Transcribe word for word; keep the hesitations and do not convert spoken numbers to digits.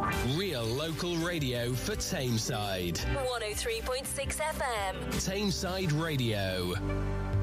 Real local radio for Tameside. one oh three point six F M. Tameside Radio.